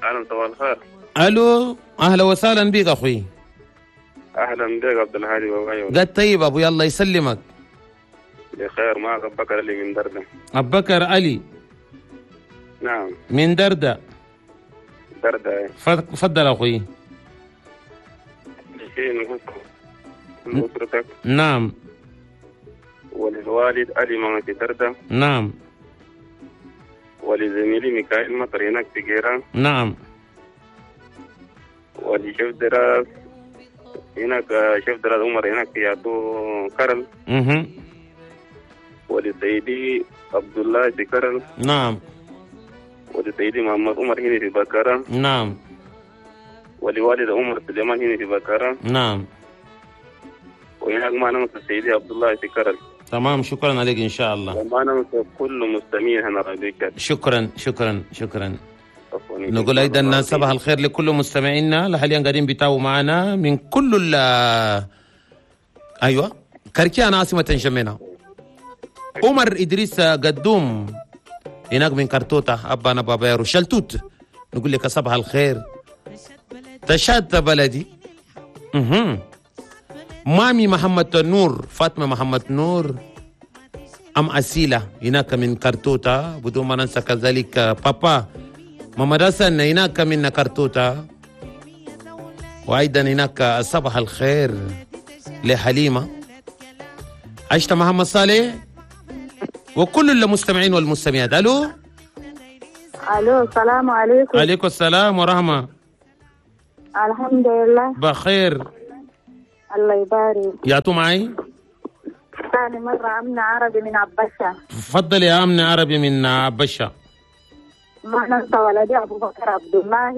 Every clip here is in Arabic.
أهلا صباح الخير. الو اهلا وسهلا بك اخوي. أهلا بك عبد الهادي بابايا. قد طيب ابو يلا يسلمك. بخير معك أبو بكر اللي من دردة. ابو بكر علي نعم من دردة. دردة. تفضل اخوي. شيء من أسرتك نعم وللوالد علي ما في دردة، نعم ولزميلي ميكائيل مطر هناك في جيران، نعم ولشيف دراس هناك شيف دراس عمر هناك في ياتو كرل، ولسيدي عبد الله في كرل، نعم ولسيدي محمد عمر هنا في بكرة، نعم ولوالد عمر سليمان هنا في بكرة، نعم. وهناك ما ننسى سيدي عبد الله في كرل. تمام شكرا عليك ان شاء الله. وما ننسى كل مستمعين هنا راديو كات. شكرا شكرا شكرا. نقول ايضا صباح الخير لكل مستمعينا اللي حاليا قاعدين بيتابعوا معنا من كل ايوه كركيان عاصمة شمينا. عمر ادريس قدوم هناك من كرتوتا ابانا بابيرو شلتوت. نقول لك صباح الخير. تشاد بلدي. مامي محمد نور فاطمة محمد نور أم أسيلة هناك من كرتوتا بدون ما ننسى كذلك بابا محمد حسن هناك من كرتوتا. وأيضا هناك صباح الخير لحليمة عشت محمد صالح وكل المستمعين والمستمعات. ألو السلام عليكم. عليكم السلام ورحمة. الحمد لله بخير الله يبارك. يعطوا معي ثاني مرة أمنة عربي من عبشة. تفضل يا أمن عربي من عبشة. ما ننسى ولدي أبو بكر عبد الله،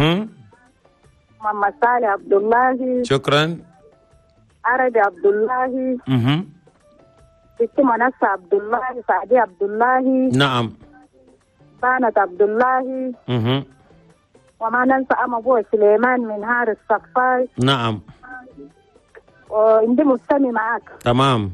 محمد صالح عبد الله، شكرا عربي عبد الله، بنت منسى عبد الله، سعدي عبد الله، نعم بانت عبد الله، وما ننسى أم أبو سليمان من هار الصفاي. نعم وعندي مستمع معك. تمام.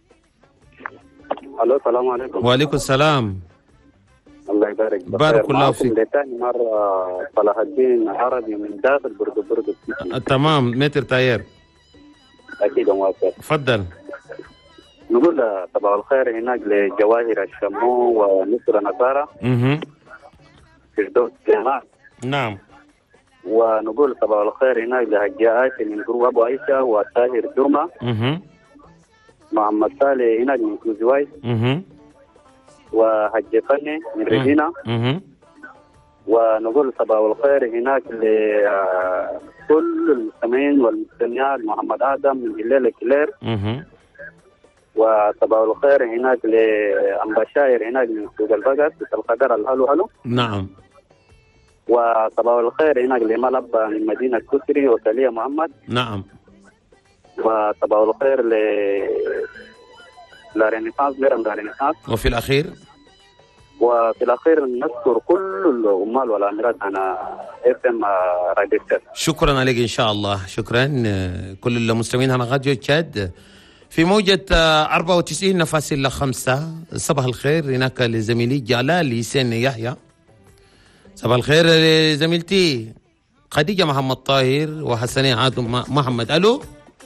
الو السلام عليكم. وعليكم السلام. الله يبارك. بارك الله فيك. لثاني مرة صلاح الدين عربي من داخل برد. تمام متر تاير. أكيد موافق. تفضل. نقول صباح الخير هناك لجواهر الشمو ونصر نصارى. فردوس سليمان. نعم. ونقول صباح الخير هناك لهجاء عائشة من جروب أبو عيسى وطاهر جرمة. محمد صالح هناك من كوزواي. وهجي فني من رجينا. ونقول صباح الخير هناك لكل المستمعين والمستمعات محمد آدم من هلال كلير. وصباح الخير هناك لأنبشاير هناك من سوق البقر في القدر الهلو. نعم. وصباح الخير هناك لملب من مدينة كسري وسلية محمد. نعم. وصباح الخير لرينيسانس ميرم رينيسانس. وفي الأخير نذكر كل العمال والأميرات أنا FM راديو تشاد. شكرا عليك إن شاء الله. شكرا كل المستمعين هنا راديو تشاد في موجة 94.5. صباح الخير هناك لزميلي جلال حسين يحيى. صباح الخير لزميلتي خديجة محمد طاهر وحسنين عادم محمد. ألو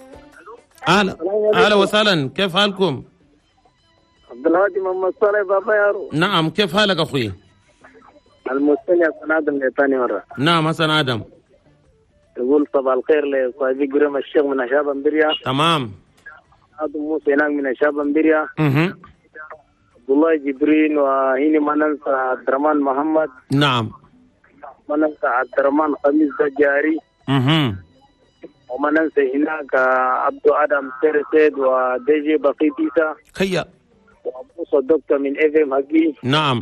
أهلا وسهلا كيف حالكم؟ عبد الهادي محمد صالح بابا يارو. نعم كيف حالك أخوي؟ المستمع حسن آدم لثاني مرة. نعم حسن آدم. يقول صباح الخير لصاحبي قريم الشيخ من أشاب أمبريا. تمام. آدم موسى هناك من أشاب أمبريا. عبد الله جبرين وهيني ما ننسى عبد الرحمن محمد. نعم. ما ننسى عبد الرحمن خميس دجاري. وما ننسى هناك عبد آدم سيرسيد وديجي بقيتيسا. خيا. وأبو صدقت من FM هقي. نعم.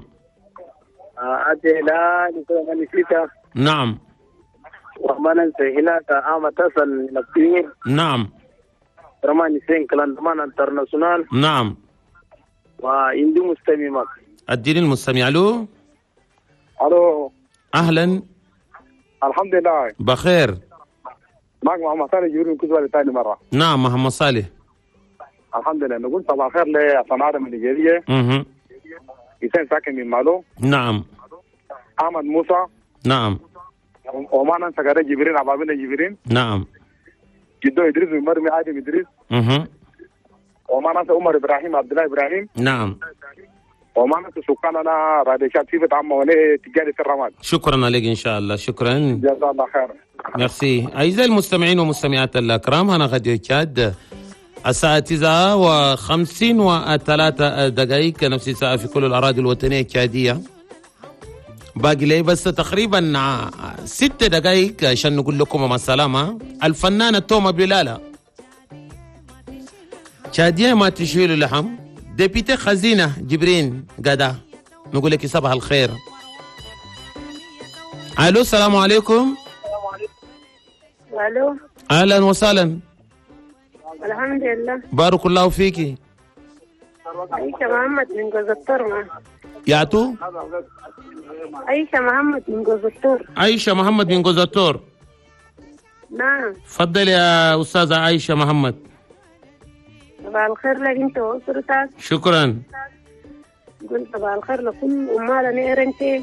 أديلا نسيتا. نعم. وما ننسى هناك آمة تصل من الطيور. نعم. رمان سين كلاندمان انترناسيونال. نعم. وعندي مستمع. الدين المستمع. ألو أهلا. الحمد لله بخير. معك محمد صالح جبريل من كوزواي ثاني مرة. نعم محمد صالح. الحمد لله. نقول صباح الخير لصناعة من نيجيريا. إنسان ساكن من مالو. نعم. أحمد موسى. نعم. وما ننسى كده جبرين عبابنا جبرين. نعم. جدو إدريس ومرمي آدم إدريس. وما ننسى عمر إبراهيم عبد الله إبراهيم. نعم. وما ننسى سكاننا راديشات في عم ولي تجاري في الرماد. شكرا لك إن شاء الله. شكرا. جزا الله خير. ميرسي. أعزائي المستمعين والمستمعات الأكرام، هنا غاديو تشاد الساعة 9:53 نفس الساعة في كل الأراضي الوطنية التشادية. باقي لي بس تقريبا 6 دقائق عشان نقول لكم مع السلامة. الفنانة توما بلالة تشادية ما تشيل اللحم. ديبيتي خزينة جبرين قادا نقول لك صباح الخير. الو السلام عليكم. الو اهلا وسهلا. الحمد لله. بارك الله فيكي. عيشة محمد من جوز الطور. يعتو عيشة محمد من جوز الطور. عيشة محمد من جوز الطور. نعم. تفضل يا أستاذة عيشة محمد. صباح الخير لك انت واسرتك. شكرا. قلت صباح الخير لكل امال نيرنتي.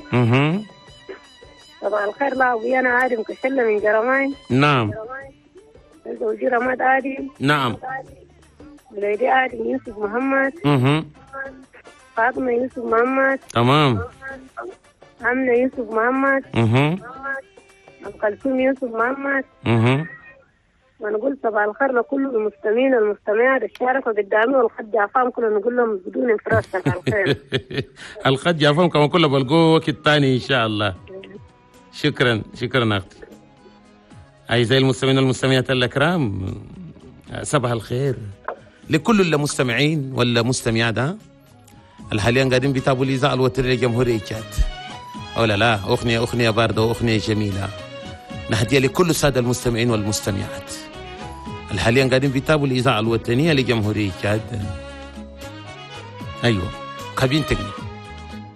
صباح الخير لابويانا ادم كشله من جرماي. نعم. زوجي رماد ادم. نعم. وليدي ادم يوسف محمد. فاطمه يوسف محمد. تمام. امنه يوسف محمد. ام كلثوم يوسف محمد. ونقول صباح الخير لكل المستمعين والمستمعات الشاركوا قدامي والخد جافام كلهم نقول لهم بدون انفراج صباح الخير. الخد جافام كمان كله بلقوه وقت الثاني ان شاء الله. شكرا شكرا اختي. اعزائي المستمعين والمستمعات الاكرام، صباح الخير لكل المستمعين والمستمعات. الحاليا قاعدين بيتابعوا الاذاعه الوطنيه لجمهوريه تشاد. او لا اغنيه بارده واغنيه جميله نهديها لكل الساده المستمعين والمستمعات. الحاليا قاعدين بيتابعوا الاذاعه الوطنيه لجمهوريه تشاد. ايوه كابين تكنيك.